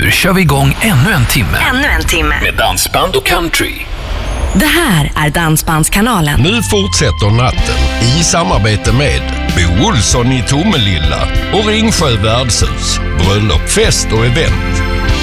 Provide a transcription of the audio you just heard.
Nu kör vi igång ännu en timme. Med dansband och country. Det här är Dansbandskanalen. Nu fortsätter natten i samarbete med Bo Olsson i Tomelilla och Ringsjö värdshus. Bröllop, fest och event.